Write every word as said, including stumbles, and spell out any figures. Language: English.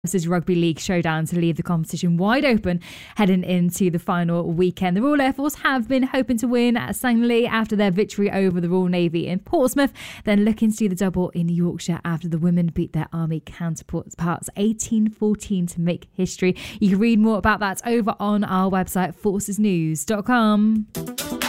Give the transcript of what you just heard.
Versus Rugby League showdown to leave the competition wide open heading into the final weekend. The Royal Air Force have been hoping to win at Sangley after their victory over the Royal Navy in Portsmouth, then looking to do the double in Yorkshire after the women beat their Army counterparts eighteen fourteen to make history. You can read more about that over on our website, forces news dot com.